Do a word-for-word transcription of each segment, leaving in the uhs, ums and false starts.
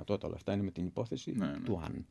δυνατότητα όλα αυτά, είναι με την υπόθεση ναι, ναι. του αν.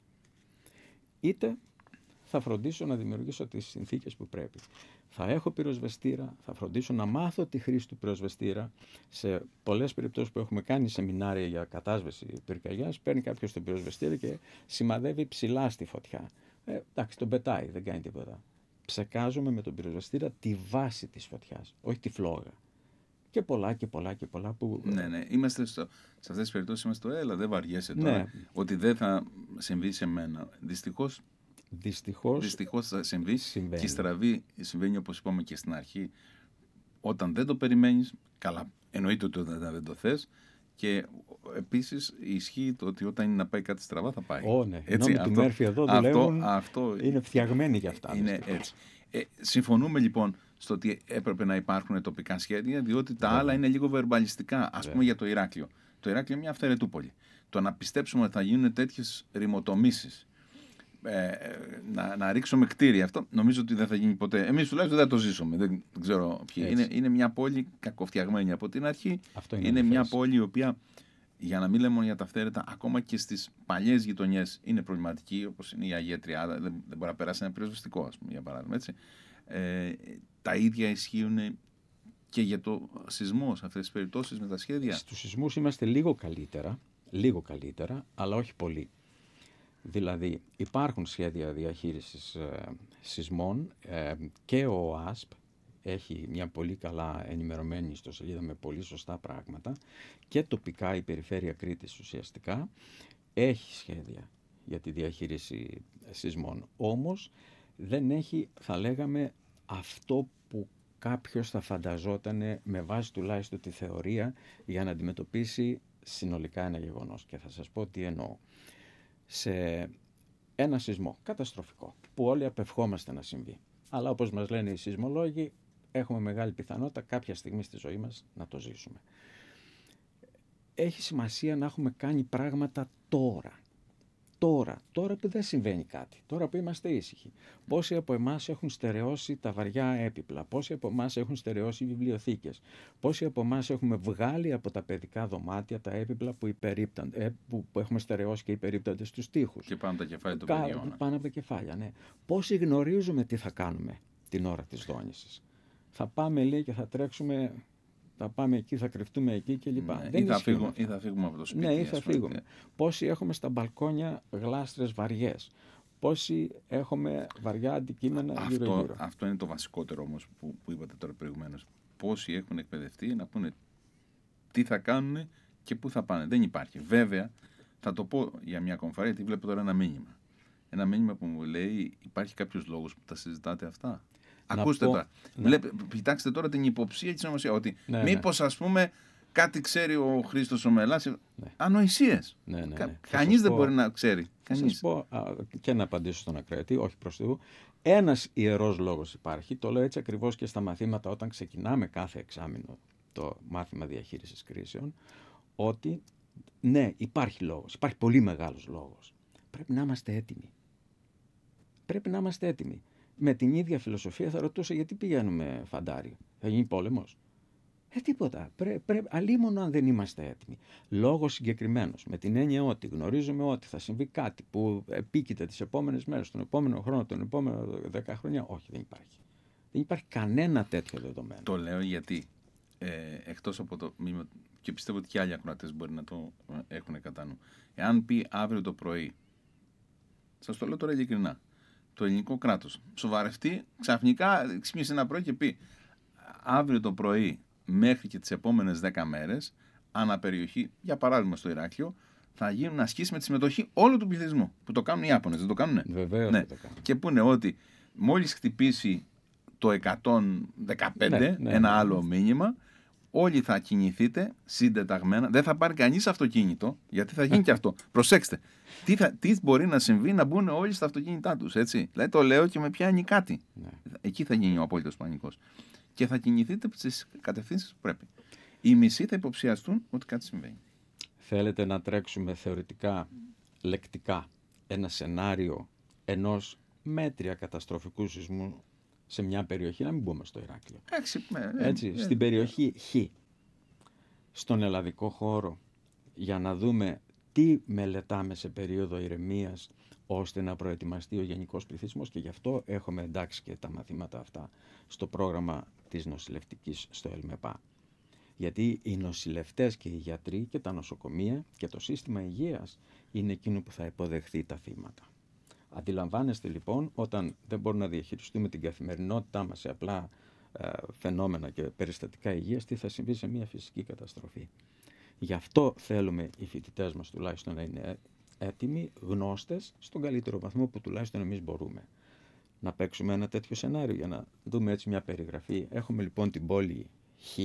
Είτε θα φροντίσω να δημιουργήσω τις συνθήκες που πρέπει. Θα έχω πυροσβεστήρα, θα φροντίσω να μάθω τη χρήση του πυροσβεστήρα. Σε πολλές περιπτώσεις που έχουμε κάνει σεμινάρια για κατάσβεση πυρκαγιάς, παίρνει κάποιος τον πυροσβεστήρα και σημαδεύει ψηλά στη φωτιά. Ε, εντάξει, τον πετάει, δεν κάνει τίποτα. Ψεκάζουμε με τον πυροσβεστήρα τη βάση της φωτιάς, όχι τη φλόγα. Και πολλά και πολλά και πολλά που... Ναι, ναι. Είμαστε στο, σε αυτές τις περιπτώσεις είμαστε στο έλα, δεν βαριέσαι τώρα. Ναι. Ότι δεν θα συμβεί σε μένα. Δυστυχώς, Δυστυχώς, δυστυχώς θα συμβεί συμβαίνει. Και η στραβή συμβαίνει, όπως είπαμε και στην αρχή. Όταν δεν το περιμένεις, καλά, εννοείται ότι δεν, δεν το θες. Και επίσης ισχύει το ότι όταν είναι να πάει κάτι στραβά θα πάει. Ω, ναι. Έτσι, Ενώ με τη Μέρφυ εδώ δουλεύουν, αυτό, αυτό είναι φτιαγμένοι για αυτά. Είναι δυστυχώς. έτσι. Ε, συμφωνούμε λοιπόν στο ότι έπρεπε να υπάρχουν τοπικά σχέδια, διότι τα yeah. άλλα είναι λίγο βερμπαλιστικά. Ας yeah. πούμε για το Ηράκλειο. Το Ηράκλειο είναι μια αυθαιρετούπολη. Το να πιστέψουμε ότι θα γίνουν τέτοιες ρημοτομήσεις, ε, να, να ρίξουμε κτίρια, αυτό νομίζω ότι δεν θα γίνει ποτέ. Εμείς τουλάχιστον δεν το ζήσουμε. Δεν ξέρω ποιοι. Είναι, είναι μια πόλη κακοφτιαγμένη από την αρχή. Αυτό είναι είναι μια πόλη η οποία, για να μην λέμε μόνο για τα αυθαίρετα, ακόμα και στις παλιές γειτονιές είναι προβληματική, όπως είναι η Αγία Τριάδα. Δεν, δεν μπορεί να περάσει ένα πυροσβεστικό, ας πούμε, για παράδειγμα. Έτσι. Ε, τα ίδια ισχύουν και για το σεισμό σε αυτές τις περιπτώσεις με τα σχέδια. Στους σεισμούς είμαστε λίγο καλύτερα, λίγο καλύτερα, αλλά όχι πολύ. Δηλαδή υπάρχουν σχέδια διαχείρισης ε, σεισμών ε, και ο ΟΑΣΠ έχει μια πολύ καλά ενημερωμένη ιστοσελίδα με πολύ σωστά πράγματα και τοπικά η Περιφέρεια Κρήτης ουσιαστικά έχει σχέδια για τη διαχείριση σεισμών. Όμως δεν έχει, θα λέγαμε, αυτό που κάποιος θα φανταζόταν με βάση τουλάχιστον τη θεωρία για να αντιμετωπίσει συνολικά ένα γεγονός. Και θα σας πω τι εννοώ. Σε ένα σεισμό καταστροφικό που όλοι απευχόμαστε να συμβεί, αλλά όπως μας λένε οι σεισμολόγοι, έχουμε μεγάλη πιθανότητα κάποια στιγμή στη ζωή μας να το ζήσουμε. Έχει σημασία να έχουμε κάνει πράγματα τώρα. Τώρα, τώρα που δεν συμβαίνει κάτι, τώρα που είμαστε ήσυχοι. Πόσοι από εμάς έχουν στερεώσει τα βαριά έπιπλα, πόσοι από εμάς έχουν στερεώσει βιβλιοθήκες, πόσοι από εμάς έχουμε βγάλει από τα παιδικά δωμάτια τα έπιπλα που, υπερίπτανται, που, που έχουμε στερεώσει και υπερίπτανται στους τοίχους. Και πάνω από τα κεφάλια των παιδιών. Πάνω από τα κεφάλια, ναι. Πόσοι γνωρίζουμε τι θα κάνουμε την ώρα της δόνησης. Θα πάμε, λέει, και θα τρέξουμε... Θα πάμε εκεί, θα κρυφτούμε εκεί κλπ. Ναι, ή, θα φύγουμε, ή θα φύγουμε από το σπίτι. Ναι, ή θα φύγουμε. Πόσοι έχουμε στα μπαλκόνια γλάστρες βαριές. Πόσοι έχουμε βαριά αντικείμενα γύρω-γύρω. Αυτό είναι το βασικότερο όμως που, που είπατε τώρα προηγουμένως. Πόσοι έχουν εκπαιδευτεί να πούνε τι θα κάνουν και πού θα πάνε. Δεν υπάρχει. Βέβαια, θα το πω για μια κομφάρια, γιατί βλέπω τώρα ένα μήνυμα. Ένα μήνυμα που μου λέει: υπάρχει κάποιος λόγος που τα συζητάτε αυτά. Να Ακούστε πω, τώρα. Ναι. Βλέπε, κοιτάξτε τώρα την υποψία της νομοσία. Ότι ναι, μήπως ναι. ας πούμε κάτι ξέρει ο Χρήστος ο Μελάς. Ναι. Ανοησίες. Ναι, ναι, ναι. Κα, κανείς δεν πω, μπορεί να ξέρει. Θα σας πω α, και να απαντήσω στον ακροατή, όχι προς Θεού. Ένας ιερός λόγος υπάρχει. Το λέω έτσι ακριβώς και στα μαθήματα όταν ξεκινάμε κάθε εξάμηνο το μάθημα διαχείρισης κρίσεων. Ότι ναι, υπάρχει λόγος. Υπάρχει πολύ μεγάλος λόγος. Πρέπει να είμαστε έτοιμοι. Πρέπει να είμαστε έτοιμοι. Με την ίδια φιλοσοφία θα ρωτούσα γιατί πηγαίνουμε φαντάριο. Θα γίνει πόλεμος. Ε, τίποτα. Πρέ, πρέ, αλίμονο αν δεν είμαστε έτοιμοι. Λόγος συγκεκριμένος. Με την έννοια ότι γνωρίζουμε ότι θα συμβεί κάτι που επίκειται τις επόμενες μέρες, τον επόμενο χρόνο, τον επόμενο δέκα χρόνια. Όχι, δεν υπάρχει. Δεν υπάρχει κανένα τέτοιο δεδομένο. Το λέω γιατί ε, εκτός από το μήνυμα, και πιστεύω ότι και άλλοι ακροατές μπορεί να το έχουν κατά νου. Εάν πει αύριο το πρωί, σας το λέω τώρα ειλικρινά, το ελληνικό κράτος σοβαρευτεί, ξαφνικά ξυπνήσει ένα πρωί και πει αύριο το πρωί μέχρι και τις επόμενες δέκα μέρες αναπεριοχή, για παράδειγμα στο Ηράκλειο, θα γίνουν ασκήσεις με τη συμμετοχή όλου του πληθυσμού. Που το κάνουν οι Ιάπωνες, δεν το κάνουνε? Βεβαίως ναι. το κάνουν. Και πούνε ότι μόλις χτυπήσει το εκατόν δεκαπέντε, ναι, ναι, ένα ναι, άλλο ναι. μήνυμα, όλοι θα κινηθείτε συντεταγμένα. Δεν θα πάρει κανείς αυτοκίνητο, γιατί θα γίνει και αυτό. Προσέξτε, τι, θα, τι μπορεί να συμβεί να μπουν όλοι στα αυτοκίνητά τους, έτσι. Δηλαδή το λέω και με πιάνει κάτι. Ναι. Εκεί θα γίνει ο απόλυτος πανικός. Και θα κινηθείτε στις κατευθύνσεις που πρέπει. Οι μισοί θα υποψιαστούν ότι κάτι συμβαίνει. Θέλετε να τρέξουμε θεωρητικά, λεκτικά, ένα σενάριο ενός μέτρια καταστροφικού σεισμού σε μια περιοχή, να μην μπούμε στο Ηράκλειο. Έξι, ναι, Έτσι, ναι, στην περιοχή Χ, στον ελλαδικό χώρο, για να δούμε τι μελετάμε σε περίοδο ηρεμίας ώστε να προετοιμαστεί ο γενικός πληθυσμός, και γι' αυτό έχουμε εντάξει και τα μαθήματα αυτά στο πρόγραμμα της νοσηλευτικής στο ΕΛΜΕΠΑ. Γιατί οι νοσηλευτές και οι γιατροί και τα νοσοκομεία και το σύστημα υγείας είναι εκείνο που θα υποδεχθεί τα θύματα. Αντιλαμβάνεστε λοιπόν, όταν δεν μπορούμε να διαχειριστούμε την καθημερινότητά μας σε απλά ε, φαινόμενα και περιστατικά υγείας, τι θα συμβεί σε μια φυσική καταστροφή. Γι' αυτό θέλουμε οι φοιτητές μας τουλάχιστον να είναι έτοιμοι, γνώστες, στον καλύτερο βαθμό που τουλάχιστον εμείς μπορούμε. Να παίξουμε ένα τέτοιο σενάριο για να δούμε έτσι μια περιγραφή. Έχουμε λοιπόν την πόλη Χ,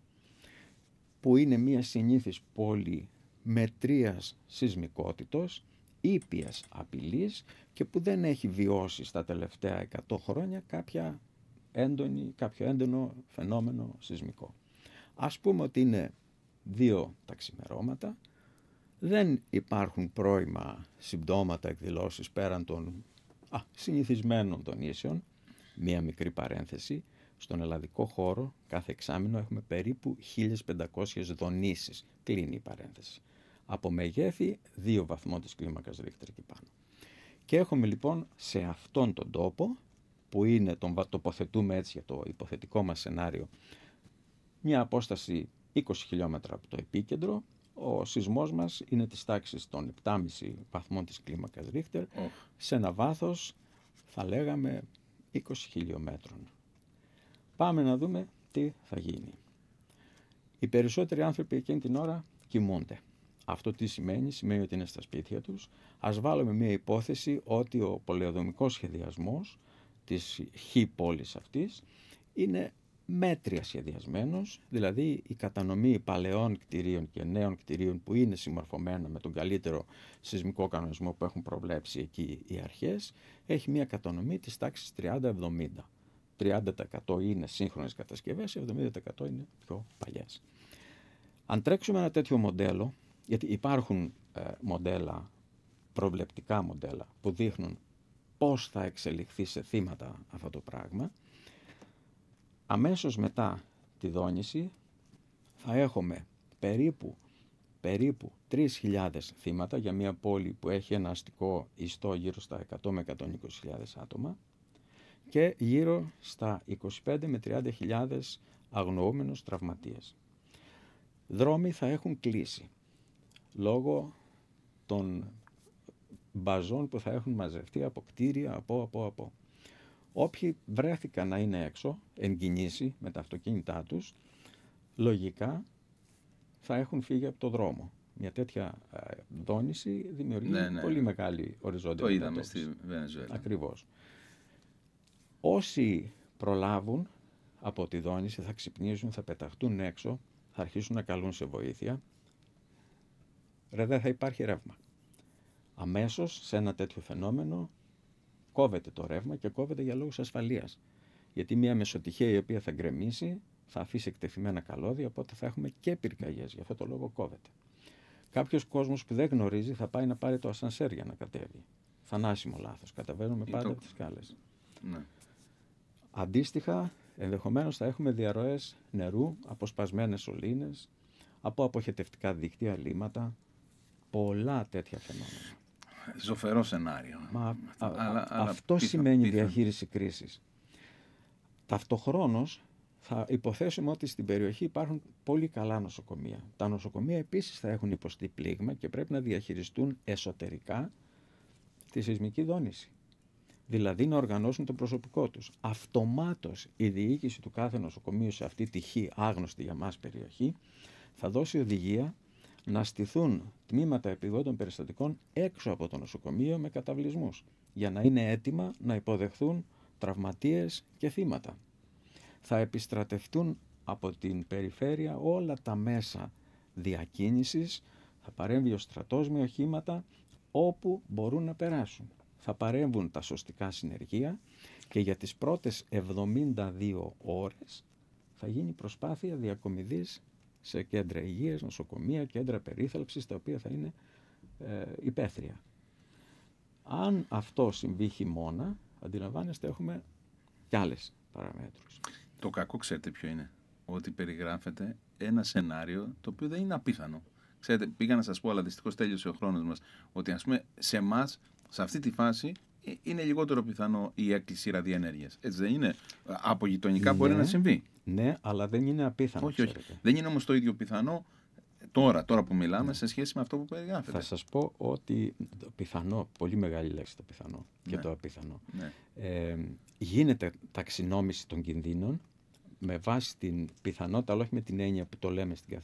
που είναι μια συνήθις πόλη μετρίας σεισμικότητος, ήπιας απειλής και που δεν έχει βιώσει στα τελευταία εκατό χρόνια κάποια έντονη, κάποιο έντονο φαινόμενο σεισμικό. Ας πούμε ότι είναι δύο τα ξημερώματα, δεν υπάρχουν πρώιμα συμπτώματα, εκδηλώσεις πέραν των α, συνηθισμένων των ίσεων. Μία μικρή παρένθεση, στον ελλαδικό χώρο κάθε εξάμηνο έχουμε περίπου χίλιες πεντακόσιες δονήσεις, κλείνει η παρένθεση. Από μεγέθη δύο βαθμών της κλίμακας Ρίχτερ και πάνω. Και έχουμε λοιπόν σε αυτόν τον τόπο, που είναι, τον τοποθετούμε έτσι για το υποθετικό μας σενάριο, μια απόσταση είκοσι χιλιόμετρα από το επίκεντρο, ο σεισμός μας είναι της τάξης των επτά κόμμα πέντε βαθμών της κλίμακας Ρίχτερ, oh. σε ένα βάθος, θα λέγαμε, είκοσι χιλιόμετρων. Πάμε να δούμε τι θα γίνει. Οι περισσότεροι άνθρωποι εκείνη την ώρα κοιμούνται. Αυτό τι σημαίνει? Σημαίνει ότι είναι στα σπίτια τους. Ας βάλουμε μια υπόθεση ότι ο πολεοδομικός σχεδιασμός της Χ πόλης αυτής είναι μέτρια σχεδιασμένος, δηλαδή η κατανομή παλαιών κτηρίων και νέων κτηρίων που είναι συμμορφωμένα με τον καλύτερο σεισμικό κανονισμό που έχουν προβλέψει εκεί οι αρχές, έχει μια κατανομή της τάξης τριάντα εβδομήντα. τριάντα τοις εκατό είναι σύγχρονες κατασκευές, εβδομήντα τοις εκατό είναι πιο παλιές. Αν τρέξουμε ένα τέτοιο μοντέλο, γιατί υπάρχουν ε, μοντέλα, προβλεπτικά μοντέλα, που δείχνουν πώς θα εξελιχθεί σε θύματα αυτό το πράγμα, αμέσως μετά τη δόνηση θα έχουμε περίπου, περίπου τρεις χιλιάδες θύματα για μια πόλη που έχει ένα αστικό ιστό γύρω στα εκατό με εκατόν είκοσι χιλιάδες άτομα και γύρω στα είκοσι πέντε με τριάντα χιλιάδες αγνοούμενους τραυματίες. Δρόμοι θα έχουν κλείσει λόγω των μπαζών που θα έχουν μαζευτεί από κτίρια, από, από, από. Όποιοι βρέθηκαν να είναι έξω, εν κινήσει με τα αυτοκίνητά τους, λογικά θα έχουν φύγει από το δρόμο. Μια τέτοια ε, δόνηση δημιουργεί ναι, ναι. πολύ μεγάλη οριζόντια. Το είδαμε στη Βενεζουέλα. Ακριβώς. Όσοι προλάβουν από τη δόνηση θα ξυπνήσουν, θα πεταχτούν έξω, θα αρχίσουν να καλούν σε βοήθεια. Ρε, δεν θα υπάρχει ρεύμα. Αμέσως σε ένα τέτοιο φαινόμενο κόβεται το ρεύμα και κόβεται για λόγους ασφαλείας. Γιατί μια μεσοτυχία η οποία θα γκρεμίσει θα αφήσει εκτεθειμένα καλώδια, οπότε θα έχουμε και πυρκαγιές. Γι' αυτό το λόγο κόβεται. Κάποιος κόσμος που δεν γνωρίζει θα πάει να πάρει το ασανσέρ για να κατέβει. Θανάσιμο λάθος. Κατεβαίνουμε πάντα από τις σκάλες. Ναι. Αντίστοιχα, ενδεχομένως θα έχουμε διαρροές νερού, αποσπασμένες σωλήνες, από αποχετευτικά δίκτυα, λίματα, πολλά τέτοια φαινόμενα. Ζωφερό σενάριο. Μα, α, αλλά, α, αλλά αυτό πίθα, σημαίνει πίθα. διαχείριση κρίσης. Ταυτοχρόνως θα υποθέσουμε ότι στην περιοχή υπάρχουν πολύ καλά νοσοκομεία. Τα νοσοκομεία επίσης θα έχουν υποστεί πλήγμα και πρέπει να διαχειριστούν εσωτερικά τη σεισμική δόνηση. Δηλαδή να οργανώσουν το προσωπικό τους. Αυτομάτως η διοίκηση του κάθε νοσοκομείου σε αυτή τη χ άγνωστη για μας περιοχή θα δώσει οδηγία να στηθούν τμήματα επιγόντων περιστατικών έξω από το νοσοκομείο με καταβλισμούς, για να είναι έτοιμα να υποδεχθούν τραυματίες και θύματα. Θα επιστρατευτούν από την περιφέρεια όλα τα μέσα διακίνησης, θα παρέμβει ο στρατός με οχήματα όπου μπορούν να περάσουν. Θα παρέμβουν τα σωστικά συνεργεία και για τις πρώτες εβδομήντα δύο ώρες θα γίνει προσπάθεια διακομιδής σε κέντρα υγείας, νοσοκομεία, κέντρα περίθαλψης, τα οποία θα είναι ε, υπαίθρια. Αν αυτό συμβεί χειμώνα, αντιλαμβάνεστε, έχουμε κι άλλες παραμέτρους. Το κακό ξέρετε ποιο είναι? Ότι περιγράφεται ένα σενάριο το οποίο δεν είναι απίθανο. Ξέρετε, πήγα να σας πω, αλλά δυστυχώς τέλειωσε ο χρόνος μας, ότι ας πούμε σε εμάς, σε αυτή τη φάση, είναι λιγότερο πιθανό η έκκληση ραδιενέργειας. Έτσι δεν είναι? Από γειτονικά Ναι, μπορεί να συμβεί. Ναι, αλλά δεν είναι απίθανο. Όχι, όχι. Ξέρετε. Δεν είναι όμως το ίδιο πιθανό τώρα, τώρα που μιλάμε, ναι, σε σχέση με αυτό που περιγράφεται. Θα σας πω ότι το πιθανό, πολύ μεγάλη λέξη το πιθανό, ναι, και το απίθανο, ναι, ε, γίνεται ταξινόμηση των κινδύνων με βάση την πιθανότητα, αλλά όχι με την έννοια που το λέμε στην